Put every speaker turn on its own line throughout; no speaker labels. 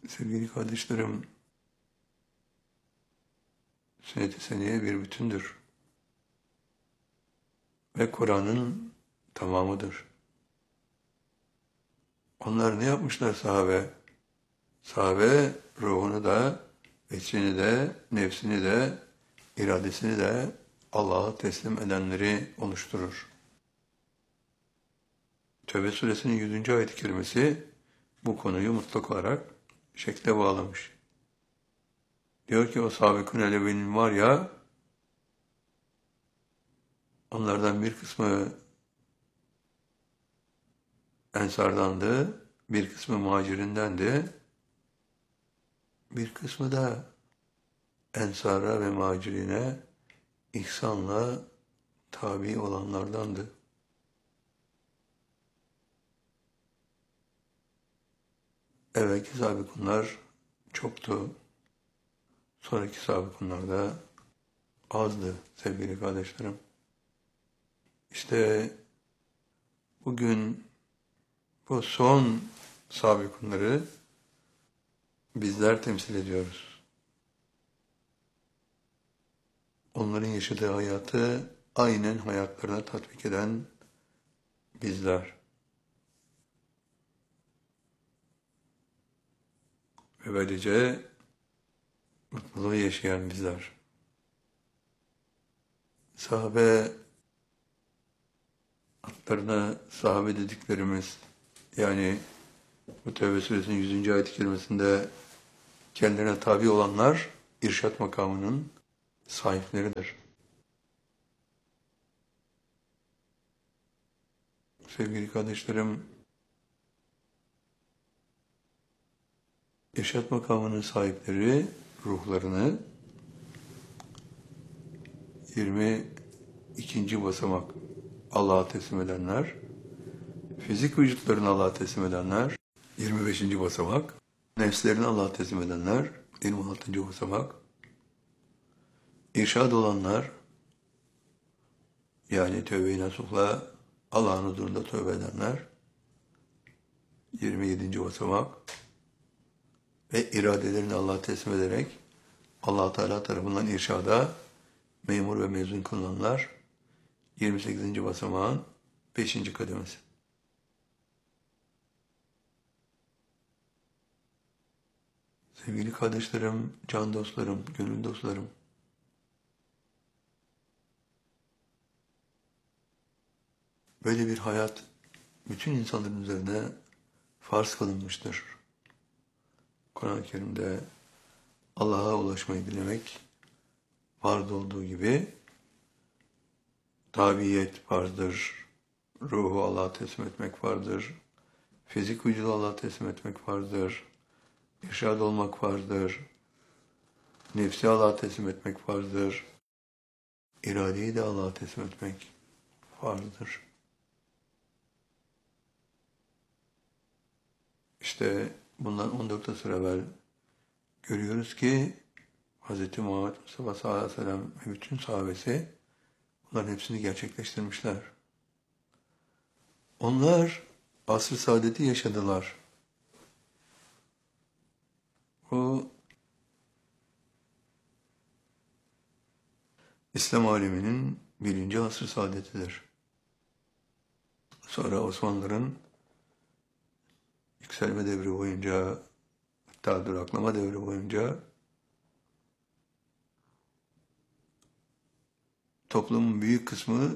Sevgili kardeşlerim, sünnet-i seniye bir bütündür ve Kur'an'ın tamamıdır. Onlar ne yapmışlar sahabe? Sahabe ruhunu da, içini de, nefsini de, iradesini de Allah'a teslim edenleri oluşturur. Tevbe suresinin 100. ayet-i kerimesi bu konuyu mutlak olarak şekle bağlamış. Diyor ki o sahabekun elevinin var ya, onlardan bir kısmı Ensardandı, bir kısmı muhacirindendi, bir kısmı da Ensara ve muhacirine ihsanla tabi olanlardandı. Evvelki sabikunlar çoktu, sonraki sabikunlar da azdı sevgili kardeşlerim. İşte bugün bu son sabikunları bizler temsil ediyoruz. Onların yaşadığı hayatı aynen hayatlarına tatbik eden bizler. Ve böylece mutluluğu yaşayan bizler. Sahabe adlarına sahabe dediklerimiz, yani bu Tevbe suresinin 100. ayet-i kerimesinde kendilerine tabi olanlar irşat makamının sahipleridir. Sevgili kardeşlerim, irşat makamının sahipleri ruhlarını 22. basamak Allah'a teslim edenler, fizik vücutlarını Allah'a teslim edenler 25. basamak, nefslerini Allah'a teslim edenler 26. basamak, irşad olanlar, yani tövbe-i nasuhla Allah'ın huzurunda tövbe edenler 27. basamak ve iradelerini Allah'a teslim ederek Allah Teala tarafından irşada memur ve mezun kılınanlar 28. basamağın 5. kademesi. Sevgili kardeşlerim, can dostlarım, gönül dostlarım, böyle bir hayat bütün insanların üzerine farz kılınmıştır. Kur'an-ı Kerim'de Allah'a ulaşmayı dilemek farz olduğu gibi tabiyet farzdır, ruhu Allah'a teslim etmek farzdır, fizik vücudu Allah'a teslim etmek farzdır, irşad olmak farzdır, nefsi Allah'a teslim etmek farzdır, iradeyi de Allah'a teslim etmek farzdır. İşte bundan 14 asır evvel görüyoruz ki Hz. Muhammed Mustafa sallallahu aleyhi ve sellem ve bütün sahabesi bunların hepsini gerçekleştirmişler. Onlar asr-ı saadeti yaşadılar. Bu İslam aleminin 1. asr-ı saadetidir. Sonra Osmanlıların yükselme devri boyunca, hatta duraklama devri boyunca toplumun büyük kısmı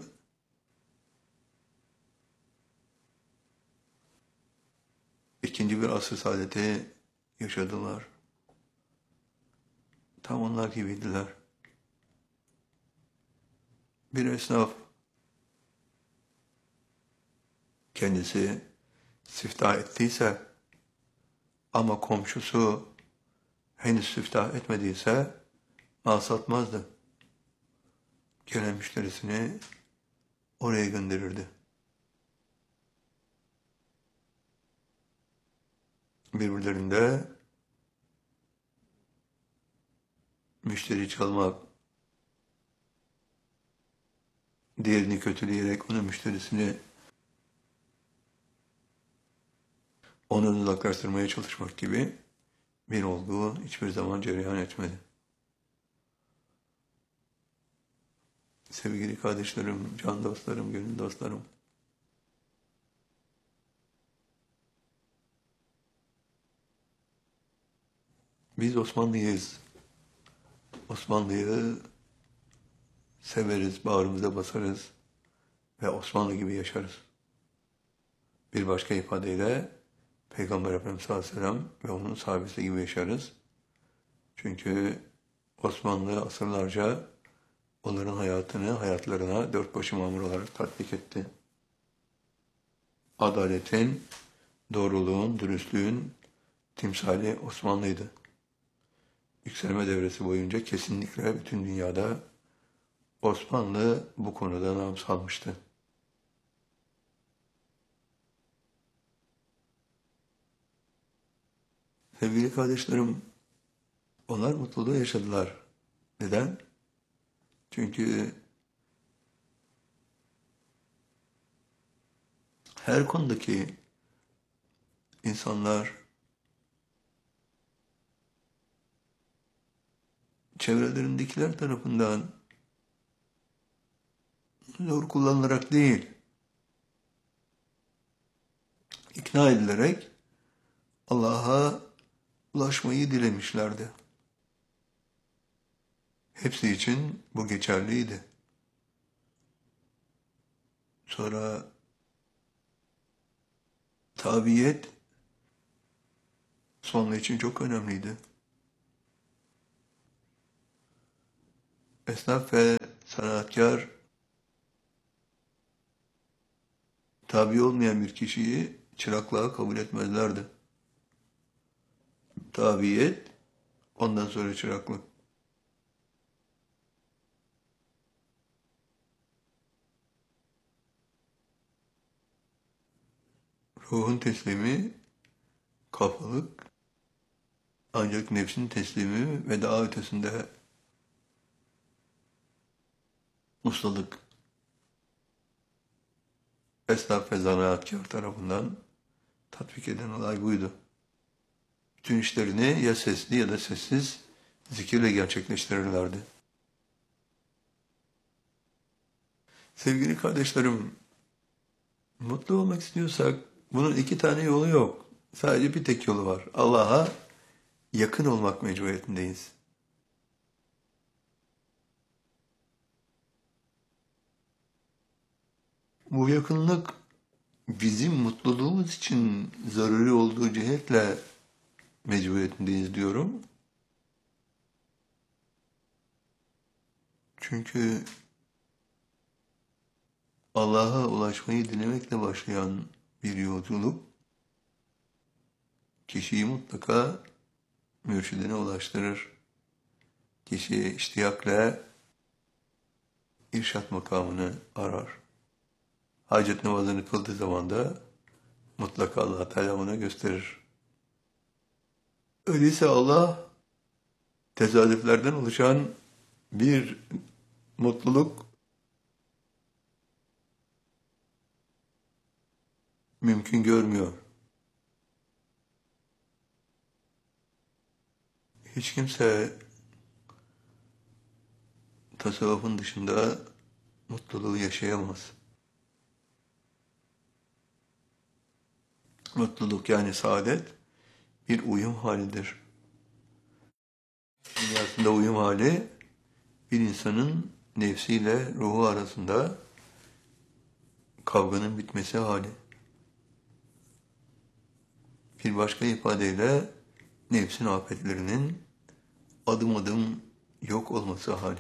ikinci bir asr-ı saadeti yaşadılar. Tam onlar gibiydiler. Bir esnaf kendisi siftah ettiyse ama komşusu henüz siftah etmediyse mal satmazdı. Gelen müşterisini oraya gönderirdi. Birbirlerinde müşteri çalmak, diğerini kötüleyerek onun müşterisini ondan uzaklaştırmaya çalışmak gibi bir olduğu hiçbir zaman cereyan etmedi. Sevgili kardeşlerim, can dostlarım, gönül dostlarım, biz Osmanlıyız. Osmanlı'yı severiz, bağrımıza basarız ve Osmanlı gibi yaşarız. Bir başka ifadeyle Peygamber Efendimiz sallallahu aleyhi ve sellem ve onun sahabesi gibi yaşarız. Çünkü Osmanlı asırlarca onların hayatlarına dört başı mamur olarak tatbik etti. Adaletin, doğruluğun, dürüstlüğün timsali Osmanlı'ydı. Yükselme devresi boyunca kesinlikle bütün dünyada Osmanlı bu konuda nam salmıştı. Sevgili kardeşlerim, onlar mutluluğu yaşadılar. Neden? Çünkü her konudaki insanlar çevrelerindekiler tarafından zor kullanılarak değil, ikna edilerek Allah'a ulaşmayı dilemişlerdi. Hepsi için bu geçerliydi. Sonra tabiyet Osmanlı için çok önemliydi. Esnaf ve sanatkar tabi olmayan bir kişiyi çıraklığa kabul etmezlerdi. Tabiyet, ondan sonra çıraklık. Ruhun teslimi, kafalık, ancak nefsin teslimi ve daha ötesinde ustalık. Esnaf ve zanaatkar tarafından tatbik eden olay buydu. Bütün işlerini ya sesli ya da sessiz zikirle gerçekleştirirlerdi. Sevgili kardeşlerim, mutlu olmak istiyorsak bunun iki tane yolu yok. Sadece bir tek yolu var. Allah'a yakın olmak mecburiyetindeyiz. Bu yakınlık bizim mutluluğumuz için zaruri olduğu cihetle mecburiyetindeyiz diyorum. Çünkü Allah'a ulaşmayı dilemekle başlayan bir yolculuk kişiyi mutlaka mürşidine ulaştırır. Kişi iştiyakla irşat makamını arar. Hacet namazını kıldığı zaman da mutlaka Allah Teala ona gösterir. Öyleyse Allah tesadüflerden oluşan bir mutluluk mümkün görmüyor. Hiç kimse tasavvufun dışında mutluluğu yaşayamaz. Mutluluk yani saadet bir uyum halidir. Dünyasında uyum hali bir insanın nefsiyle ruhu arasında kavganın bitmesi hali. Bir başka ifadeyle nefsin afetlerinin adım adım yok olması hali.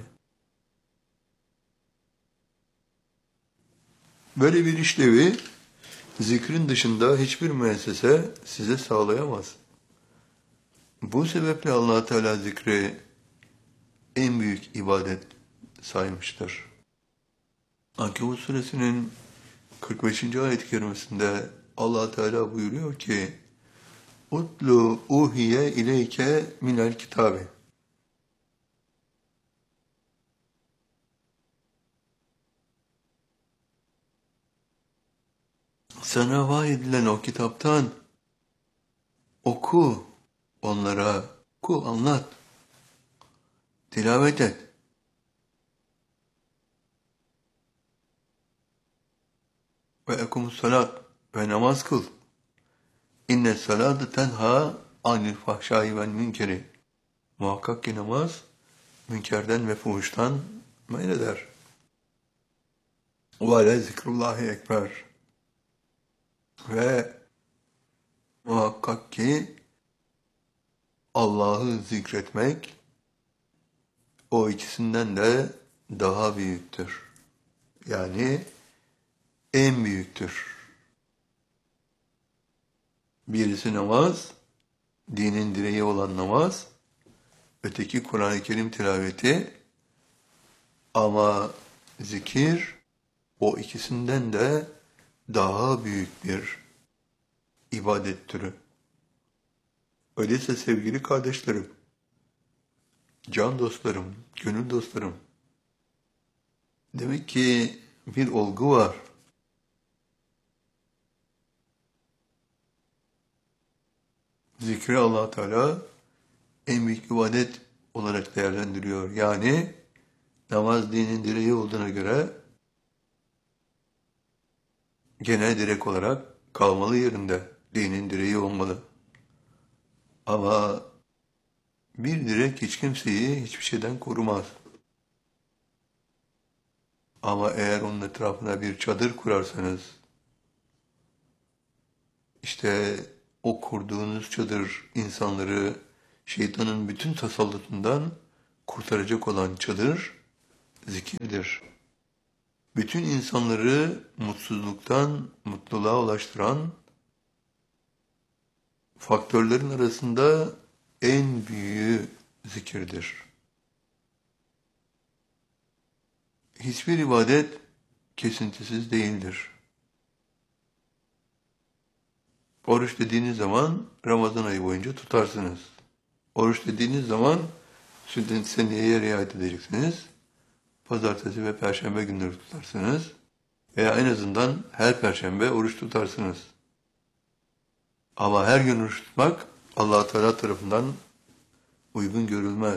Böyle bir işlevi zikrin dışında hiçbir müessese size sağlayamaz. Bu sebeple Allah Teala zikri en büyük ibadet saymıştır. Ankebut suresinin 45. ayet-i kerimesinde Allah Teala buyuruyor ki: "Utlu uhiye ileyke minel kitabi." Sana vahyedilen o kitaptan oku, onlara kul anlat, tilavet et. Ve ekumus salat ve namaz kıl. İnne salâte tenhâ anil fahşâi vel münkeri. Muhakkak ki namaz münkerden ve fuhuştan men eder. Ve le zikrullahi ekber. Ve muhakkak ki Allah'ı zikretmek o ikisinden de daha büyüktür. Yani en büyüktür. Birisi namaz, dinin direği olan namaz, öteki Kur'an-ı Kerim tilaveti, ama zikir o ikisinden de daha büyük bir ibadet türü. Öyleyse sevgili kardeşlerim, can dostlarım, gönül dostlarım, demek ki bir olgu var. Zikri Allah Teala en büyük ibadet olarak değerlendiriyor. Yani namaz dinin direği olduğuna göre genel direk olarak kalmalı yerinde. Dinin direği olmalı. Ama bir direk hiç kimseyi hiçbir şeyden korumaz. Ama eğer onun etrafına bir çadır kurarsanız, işte o kurduğunuz çadır insanları şeytanın bütün tasallutundan kurtaracak olan çadır zikirdir. Bütün insanları mutsuzluktan mutluluğa ulaştıran faktörlerin arasında en büyüğü zikirdir. Hiçbir ibadet kesintisiz değildir. Oruç dediğiniz zaman Ramazan ayı boyunca tutarsınız. Oruç dediğiniz zaman sünnet seniyeye riayet edeceksiniz. Pazartesi ve perşembe günleri tutarsınız. Veya en azından her perşembe oruç tutarsınız. Ama her gün oruç tutmak Allah Teala tarafından uygun görülmez.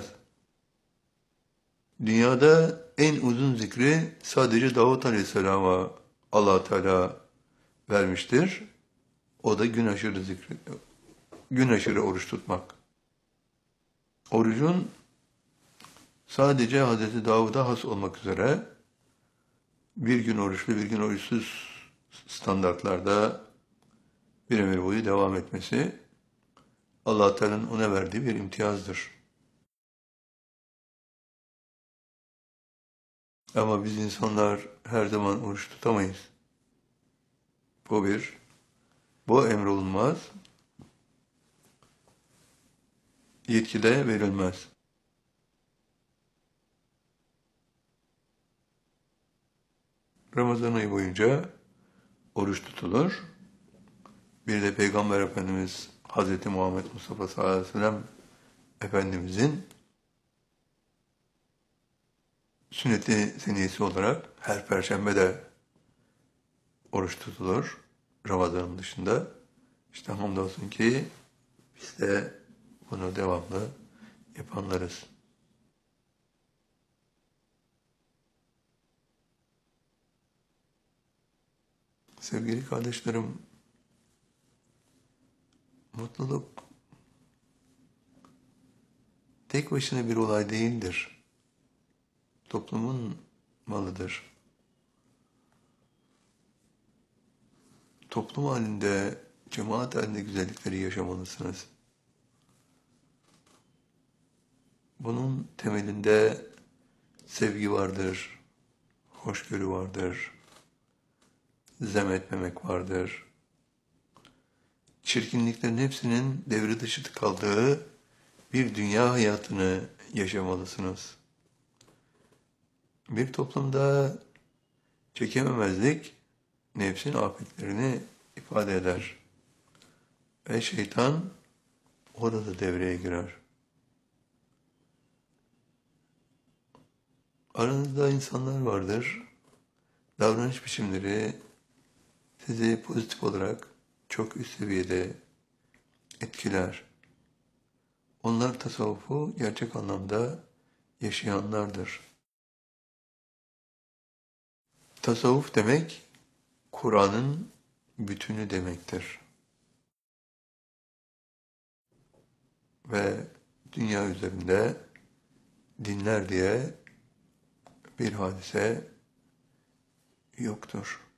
Dünyada en uzun zikri sadece Davut Aleyhisselam'a Allah Teala vermiştir. O da gün aşırı zikri, gün aşırı oruç tutmak. Orucun sadece Hazreti Davud'a has olmak üzere bir gün oruçlu, bir gün oruçsuz standartlarda bir ömür boyu devam etmesi Allah Teala'nın ona verdiği bir imtiyazdır. Ama biz insanlar her zaman oruç tutamayız. Bu emrolunmaz, yetkide verilmez. Ramazan ayı boyunca oruç tutulur. Bir de Peygamber Efendimiz Hazreti Muhammed Mustafa sallallahu aleyhi ve sellem Efendimizin sünnet-i seniyesi olarak her perşembe de oruç tutulur Ramazan'ın dışında. İşte hamdolsun ki biz de bunu devamlı yapanlarız. Sevgili kardeşlerim, mutluluk tek başına bir olay değildir. Toplumun malıdır. Toplum halinde, cemaat halinde güzellikleri yaşamalısınız. Bunun temelinde sevgi vardır, hoşgörü vardır, zem etmemek vardır. Çirkinliklerin hepsinin devre dışı kaldığı bir dünya hayatını yaşamalısınız. Bir toplumda çekememezlik nefsin afetlerini ifade eder. Ve şeytan orada devreye girer. Aranızda insanlar vardır, davranış biçimleri sizi pozitif olarak çok üst seviyede etkiler. Onlar tasavvufu gerçek anlamda yaşayanlardır. Tasavvuf demek, Kur'an'ın bütünü demektir. Ve dünya üzerinde dinler diye bir hadise yoktur.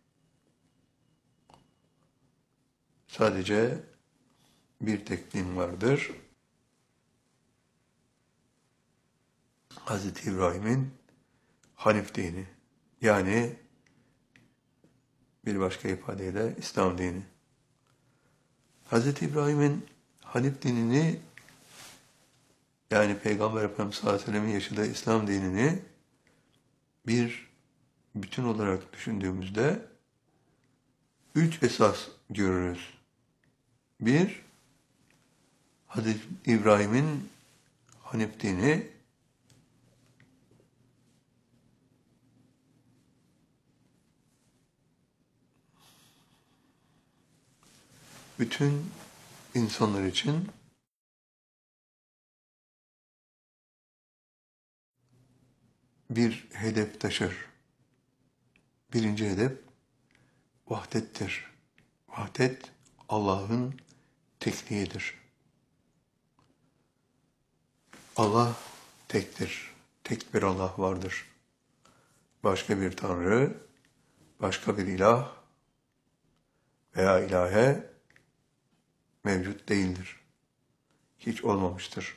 Sadece bir tek din vardır. Hz. İbrahim'in Hanif dini. Yani bir başka ifadeyle İslam dini. Hz. İbrahim'in Hanif dinini, yani Peygamber Efendimiz sallallahu aleyhi ve sellem'in yaşadığı İslam dinini bir bütün olarak düşündüğümüzde 3 esas görürüz. Bir, Hz. İbrahim'in Hanif dini, bütün insanlar için bir hedef taşır. Birinci hedef vahdettir. Vahdet Allah'ın tekliğidir. Allah tektir. Tek bir Allah vardır. Başka bir tanrı, başka bir ilah veya ilahe mevcut değildir. Hiç olmamıştır.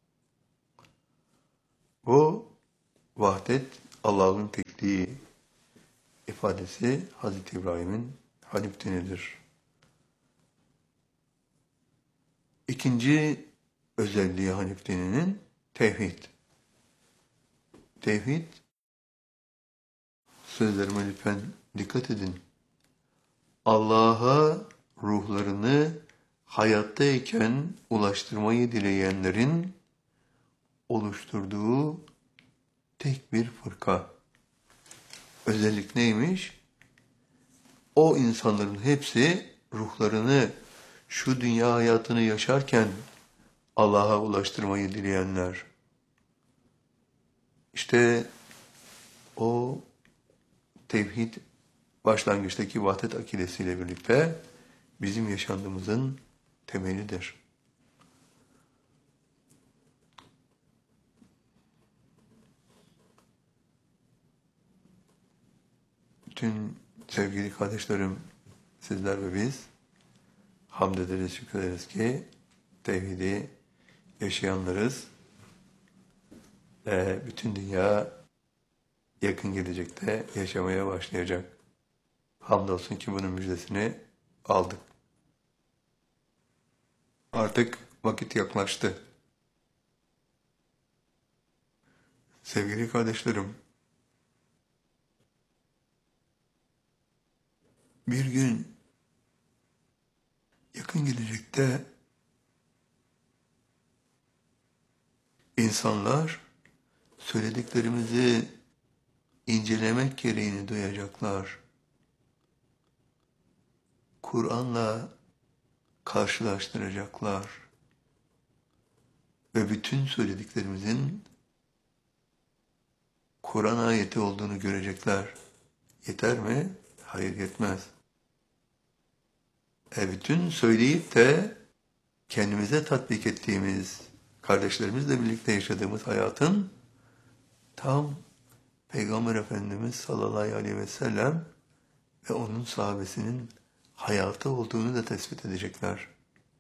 Bu vahdet Allah'ın tekliği ifadesi Hz. İbrahim'in Hanif dinidir. İkinci özelliği Hanif dininin tevhid. Tevhid, sözlerime lütfen dikkat edin. Allah'a ruhlarını hayattayken ulaştırmayı dileyenlerin oluşturduğu tek bir fırka. Özellik neymiş? O insanların hepsi ruhlarını şu dünya hayatını yaşarken Allah'a ulaştırmayı dileyenler. İşte o tevhid başlangıçtaki vahdet akidesiyle birlikte bizim yaşantımızın temelidir. Bütün sevgili kardeşlerim, sizler ve biz hamd ederiz, şükrederiz ki tevhidi yaşayanlarız ve bütün dünya yakın gelecekte yaşamaya başlayacak. Hamdolsun ki bunun müjdesini aldık. Artık vakit yaklaştı. Sevgili kardeşlerim, bir gün yakın gelecekte insanlar söylediklerimizi incelemek gereğini duyacaklar. Kur'an'la karşılaştıracaklar. Ve bütün söylediklerimizin Kur'an ayeti olduğunu görecekler. Yeter mi? Hayır, yetmez. Bütün söyleyip de kendimize tatbik ettiğimiz, kardeşlerimizle birlikte yaşadığımız hayatın tam Peygamber Efendimiz sallallahu aleyhi ve sellem ve onun sahabesinin hayatı olduğunu da tespit edecekler.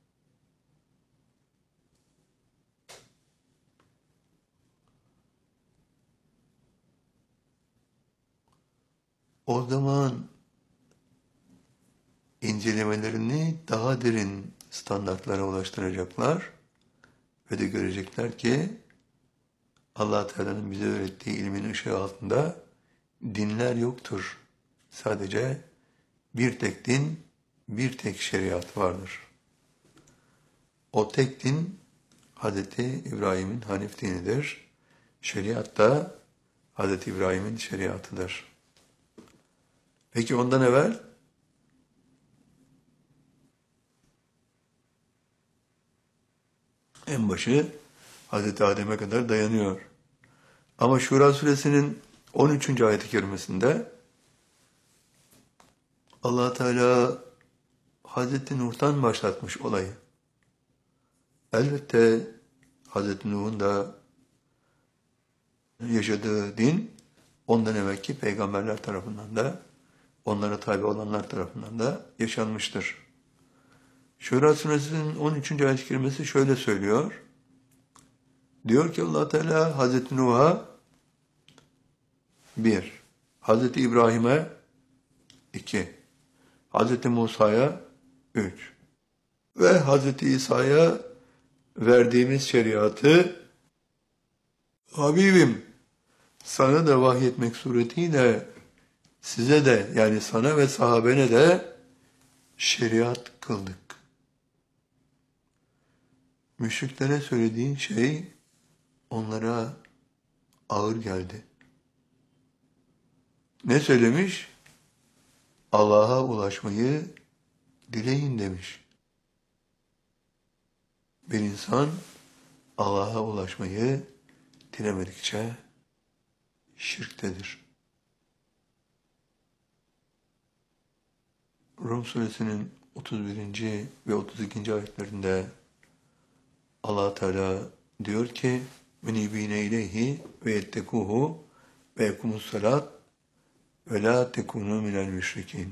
O zaman incelemelerini daha derin standartlara ulaştıracaklar ve de görecekler ki Allah Teala'nın bize öğrettiği ilmin ışığı altında dinler yoktur. Sadece bir tek din, bir tek şeriat vardır. O tek din Hz. İbrahim'in Hanif dinidir. Şeriat da Hz. İbrahim'in şeriatıdır. Peki ondan evvel en başı Hazreti Adem'e kadar dayanıyor. Ama Şura suresinin 13. ayet-i kerimesinde Allah Teala Hazreti Nuh'tan başlatmış olayı. Elbette Hazreti Nuh'un da yaşadığı din ondan evvelki peygamberler tarafından da onlara tabi olanlar tarafından da yaşanmıştır. Şura suresinin 13. ayet-i kerimesi şöyle söylüyor. Diyor ki Allah Teala Hazreti Nuh'a 1, Hazreti İbrahim'e 2, Hazreti Musa'ya 3 ve Hazreti İsa'ya verdiğimiz şeriatı Habibim sana da vahyetmek suretiyle size de yani sana ve sahabene de şeriat kıldık. Müşriklere söylediğin şey onlara ağır geldi. Ne söylemiş? Allah'a ulaşmayı dileyin demiş. Bir insan Allah'a ulaşmayı dilemedikçe şirktedir. Rum suresinin 31. ve 32. ayetlerinde Allah Teala diyor ki: "Menibine ileyhi ve yettekuhu ve yekumus salat ve la tekunu minel müşrikin."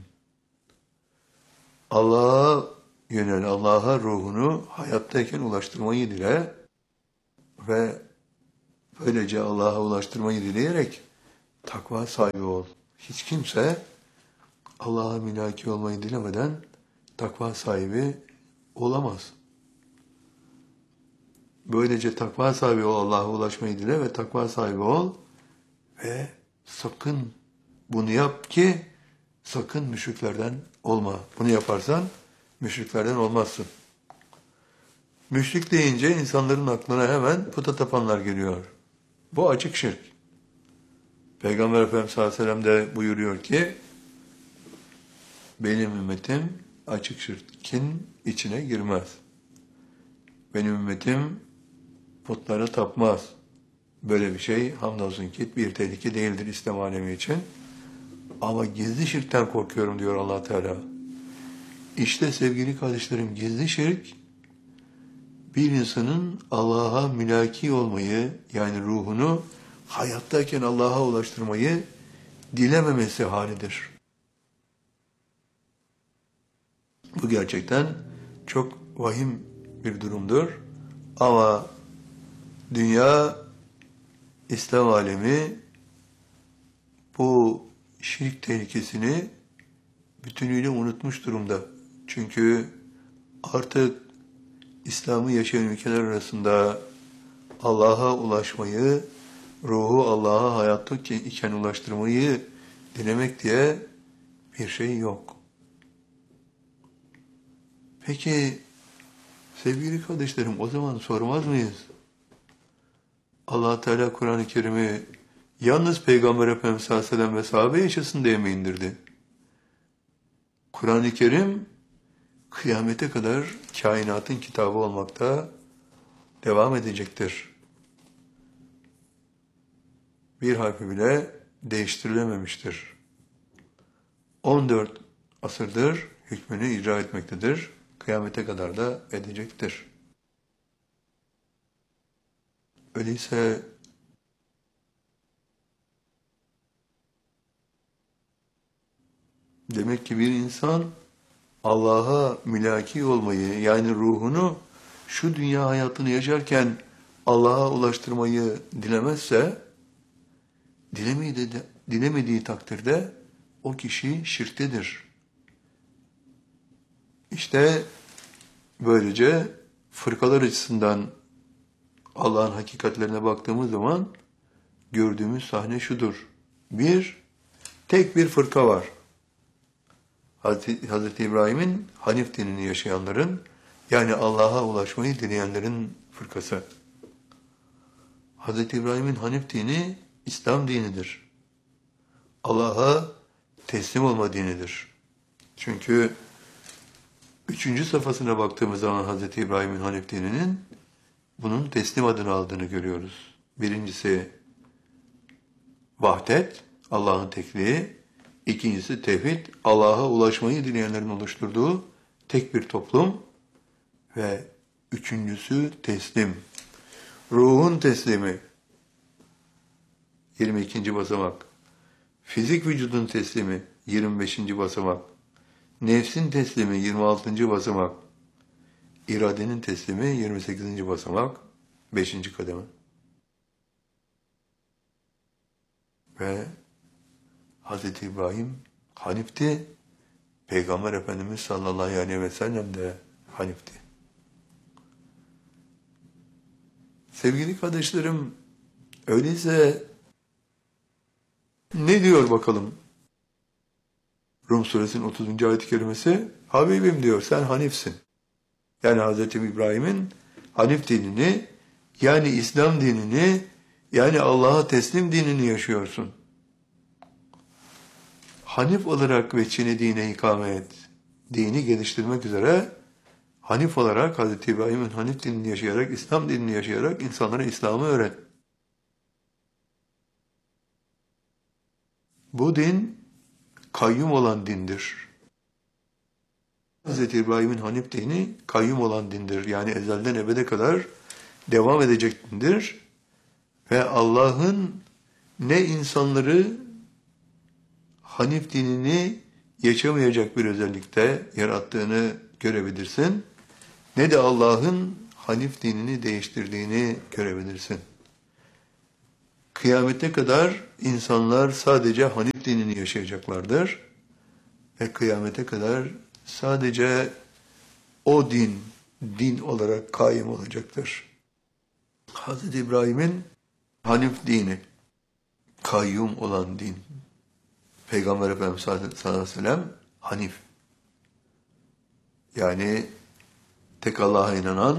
Allah'a yönel, Allah'a ruhunu hayattayken ulaştırmayı dile ve böylece Allah'a ulaştırmayı dileyerek takva sahibi ol. Hiç kimse Allah'a mülaki olmayı dilemeden takva sahibi olamaz. Böylece takva sahibi ol, Allah'a ulaşmayı dile ve takva sahibi ol ve sakın bunu yap ki sakın müşriklerden olma. Bunu yaparsan müşriklerden olmazsın. Müşrik deyince insanların aklına hemen puta tapanlar geliyor. Bu açık şirk. Peygamber Efendimiz sallallahu aleyhi ve sellem de buyuruyor ki benim ümmetim açık şirkin içine girmez. Benim ümmetim putlara tapmaz. Böyle bir şey hamdolsun ki bir tehlike değildir İslam alemi için. Ama gizli şirkten korkuyorum diyor Allah Teala. İşte sevgili kardeşlerim gizli şirk bir insanın Allah'a mülaki olmayı yani ruhunu hayattayken Allah'a ulaştırmayı dilememesi halidir. Bu gerçekten çok vahim bir durumdur. Ama dünya, İslam alemi bu şirk tehlikesini bütünüyle unutmuş durumda. Çünkü artık İslam'ı yaşayan ülkeler arasında Allah'a ulaşmayı, ruhu Allah'a hayatta iken ulaştırmayı dilemek diye bir şey yok. Peki sevgili kardeşlerim o zaman sormaz mıyız? Allah Teala Kur'an-ı Kerim'i yalnız Peygamber Efendimiz sallallahu aleyhi ve sellem ve sahabe yaşasın diye mi indirdi? Kur'an-ı Kerim kıyamete kadar kainatın kitabı olmakta devam edecektir. Bir harfi bile değiştirilememiştir. 14 asırdır hükmünü icra etmektedir. Kıyamete kadar da edecektir. Öyleyse demek ki bir insan Allah'a mülaki olmayı yani ruhunu şu dünya hayatını yaşarken Allah'a ulaştırmayı dilemezse dilemediği takdirde o kişi şirktedir. İşte böylece fırkalar açısından Allah'ın hakikatlerine baktığımız zaman gördüğümüz sahne şudur. Tek bir fırka var. Hazreti İbrahim'in Hanif dinini yaşayanların yani Allah'a ulaşmayı dileyenlerin fırkası. Hazreti İbrahim'in Hanif dini İslam dinidir. Allah'a teslim olma dinidir. Çünkü 3. safhasına baktığımız zaman Hazreti İbrahim'in Hanif dininin bunun teslim adını aldığını görüyoruz. Birincisi vahdet, Allah'ın tekliği. İkincisi tevhid, Allah'a ulaşmayı dileyenlerin oluşturduğu tek bir toplum. Ve üçüncüsü teslim. Ruhun teslimi, 22. basamak. Fizik vücudun teslimi, 25. basamak. Nefsin teslimi, 26. basamak. İradenin teslimi, 28. basamak. 5. kademe. Ve Hz. İbrahim Hanif'ti. Peygamber Efendimiz sallallahu aleyhi ve sellem de Hanif'ti. Sevgili kardeşlerim, öyleyse ne diyor bakalım? Rum suresinin 30. ayet-i kerimesi, Habibim diyor, sen Hanif'sin. Yani Hz. İbrahim'in Hanif dinini, yani İslam dinini, yani Allah'a teslim dinini yaşıyorsun. Hanif olarak veçhini dine ikamet, dini geliştirmek üzere Hanif olarak Hz. İbrahim'in Hanif dinini yaşayarak, İslam dinini yaşayarak insanlara İslam'ı öğret. Bu din kayyum olan dindir. Hz. İbrahim'in Hanif dini kayyum olan dindir. Yani ezelden ebede kadar devam edecek dindir. Ve Allah'ın ne insanları Hanif dinini yaşamayacak bir özellikte yarattığını görebilirsin, ne de Allah'ın Hanif dinini değiştirdiğini görebilirsin. Kıyamete kadar insanlar sadece Hanif dinini yaşayacaklardır ve kıyamete kadar sadece o din olarak kaim olacaktır. Hz. İbrahim'in Hanif dini, kayyum olan din. Peygamber Efendimiz sallallahu aleyhi ve sellem Hanif. Yani tek Allah'a inanan,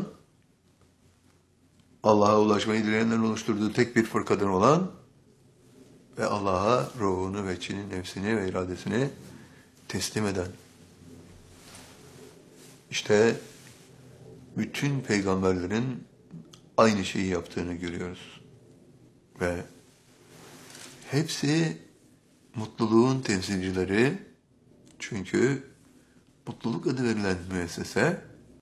Allah'a ulaşmayı dileyenlerin oluşturduğu tek bir fırkadan olan ve Allah'a ruhunu, veçhini, nefsini ve iradesini teslim eden. İşte bütün peygamberlerin aynı şeyi yaptığını görüyoruz. Ve hepsi mutluluğun temsilcileri, çünkü mutluluk adı verilen müessese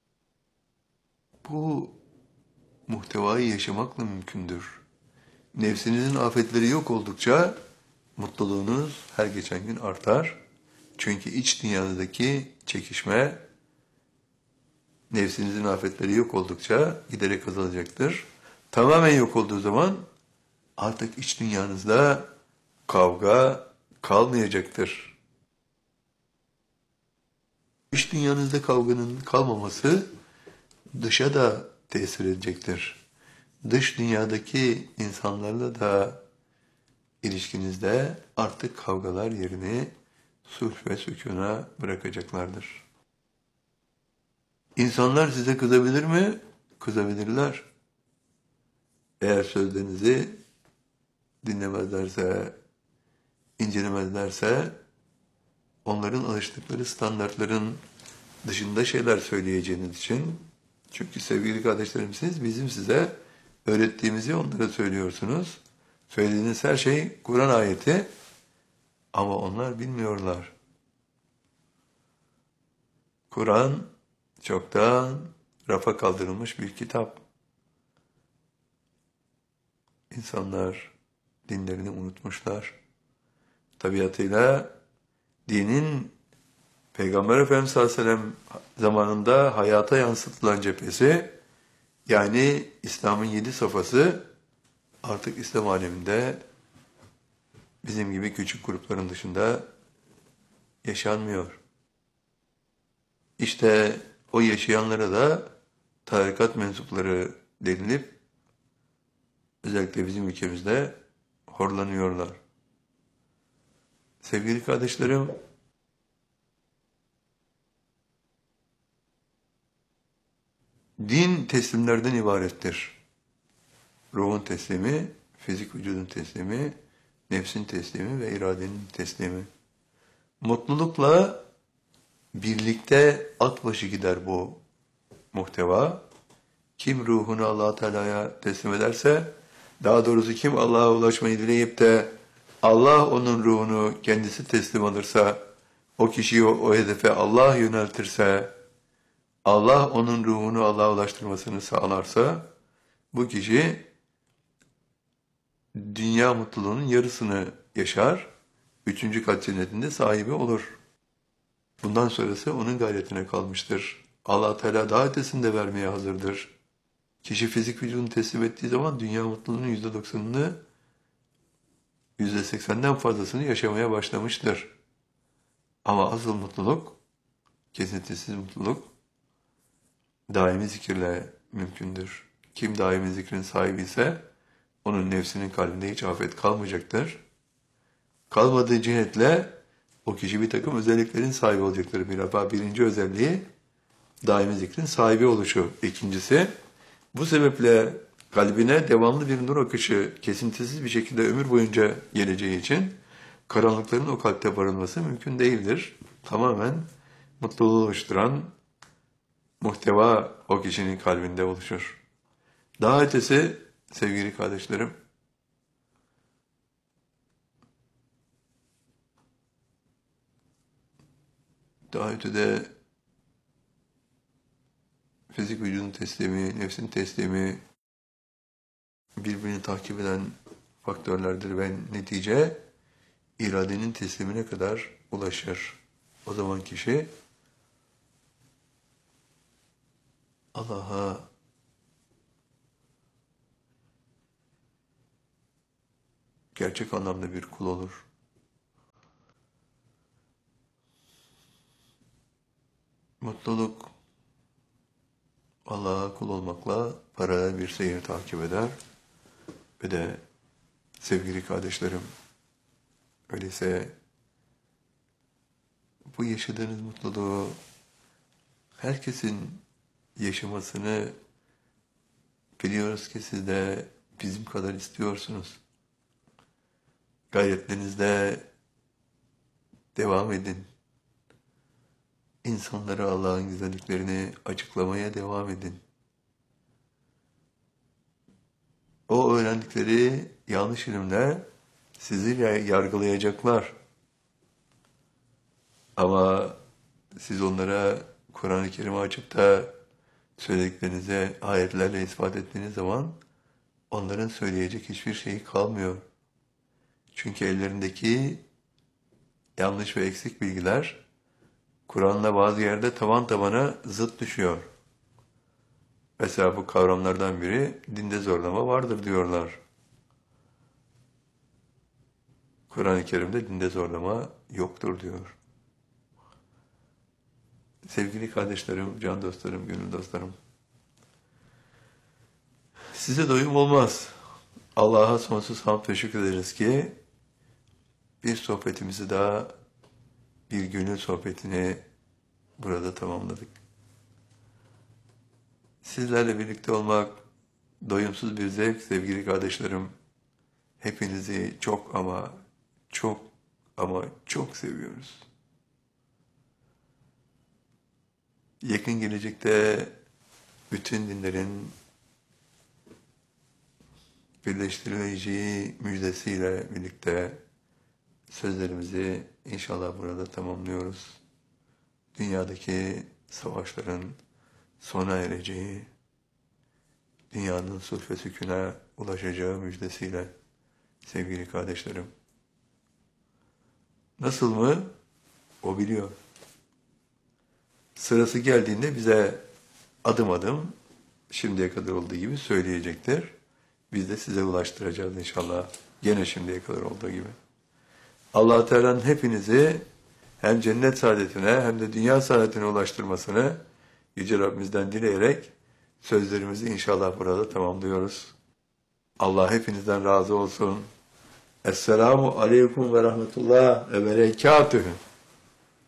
bu muhtevayı yaşamakla mümkündür. Nefsinizin afetleri yok oldukça mutluluğunuz her geçen gün artar. Çünkü iç dünyanızdaki çekişme nefsinizin afetleri yok oldukça giderek azalacaktır. Tamamen yok olduğu zaman artık iç dünyanızda kavga kalmayacaktır. İç dünyanızda kavganın kalmaması dışa da tesir edecektir. Dış dünyadaki insanlarla da ilişkinizde artık kavgalar yerini sulh ve sükûna bırakacaklardır. İnsanlar size kızabilir mi? Kızabilirler. Eğer sözlerinizi dinlemezlerse, incelemezlerse, onların alıştıkları standartların dışında şeyler söyleyeceğiniz için, çünkü sevgili kardeşlerim, siz bizim size öğrettiğimizi onlara söylüyorsunuz. Söylediğiniz her şey Kur'an ayeti ama onlar bilmiyorlar. Kur'an çoktan rafa kaldırılmış bir kitap. İnsanlar dinlerini unutmuşlar. Tabiatıyla dinin Peygamber Efendimiz sallallahu aleyhi ve sellem zamanında hayata yansıtılan cephesi, yani İslam'ın 7 safhası artık İslam aleminde bizim gibi küçük grupların dışında yaşanmıyor. İşte o yaşayanlara da tarikat mensupları denilip özellikle bizim ülkemizde horlanıyorlar. Sevgili kardeşlerim, din teslimlerden ibarettir. Ruhun teslimi, fizik vücudun teslimi, nefsin teslimi ve iradenin teslimi. Mutlulukla birlikte at başı gider bu muhteva. Kim ruhunu Allah Teala'ya teslim ederse, daha doğrusu kim Allah'a ulaşmayı dileyip de Allah onun ruhunu kendisi teslim alırsa, o kişiyi o hedefe Allah yöneltirse, Allah onun ruhunu Allah'a ulaştırmasını sağlarsa, bu kişi dünya mutluluğunun yarısını yaşar, 3. kat cennetinde sahibi olur. Bundan sonrası onun gayretine kalmıştır. Allah Teala daha ötesini de vermeye hazırdır. Kişi fizik vücudunu teslim ettiği zaman dünya mutluluğunun %90'ını, %80'den fazlasını yaşamaya başlamıştır. Ama asıl mutluluk, kesintisiz mutluluk, daimi zikirle mümkündür. Kim daimi zikrin sahibi ise, onun nefsinin kalbinde hiç afet kalmayacaktır. Kalmadığı cihetle o kişi bir takım özelliklerin sahibi olacaktır. Birinci özelliği daimi zikrin sahibi oluşu. İkincisi, bu sebeple kalbine devamlı bir nur akışı kesintisiz bir şekilde ömür boyunca geleceği için karanlıkların o kalpte barınması mümkün değildir. Tamamen mutluluğu oluşturan muhteva o kişinin kalbinde oluşur. Daha ötesi sevgili kardeşlerim, daha ötede fizik vücudun teslimi, nefsin teslimi birbirini takip eden faktörlerdir ve netice iradenin teslimine kadar ulaşır. O zaman kişi Allah'a gerçek anlamda bir kul olur. Mutluluk Allah'a kul olmakla paralel bir seyir takip eder. Ve de sevgili kardeşlerim, öyleyse bu yaşadığınız mutluluğu herkesin yaşamasını biliyoruz ki siz de bizim kadar istiyorsunuz. Gayretlerinizde devam edin. İnsanlara Allah'ın güzelliklerini açıklamaya devam edin. O öğrendikleri yanlış ilimler sizi yargılayacaklar. Ama siz onlara Kur'an-ı Kerim'i açıp da söylediklerinize ayetlerle ispat ettiğiniz zaman onların söyleyecek hiçbir şeyi kalmıyor. Çünkü ellerindeki yanlış ve eksik bilgiler Kur'an'la bazı yerde taban tabana zıt düşüyor. Mesela bu kavramlardan biri dinde zorlama vardır diyorlar. Kur'an-ı Kerim'de dinde zorlama yoktur diyor. Sevgili kardeşlerim, can dostlarım, gönül dostlarım, size doyum olmaz. Allah'a sonsuz hamd ve şükrederiz ki bir sohbetimizi daha, bir gönül sohbetini burada tamamladık. Sizlerle birlikte olmak doyumsuz bir zevk sevgili kardeşlerim. Hepinizi çok ama çok seviyoruz. Yakın gelecekte bütün dinlerin birleştirileceği müjdesiyle birlikte sözlerimizi inşallah burada tamamlıyoruz. Dünyadaki savaşların sona ereceği, dünyanın sulh ve sükûne ulaşacağı müjdesiyle sevgili kardeşlerim. Nasıl mı? O biliyor. Sırası geldiğinde bize adım adım şimdiye kadar olduğu gibi söyleyecektir. Biz de size ulaştıracağız inşallah. Gene şimdiye kadar olduğu gibi. Allah Teala'nın hepinizi hem cennet saadetine hem de dünya saadetine ulaştırmasını Yüce Rabbimizden dileyerek sözlerimizi inşallah burada tamamlıyoruz. Allah hepinizden razı olsun. Esselamu aleyküm ve rahmetullah ve berekatühü.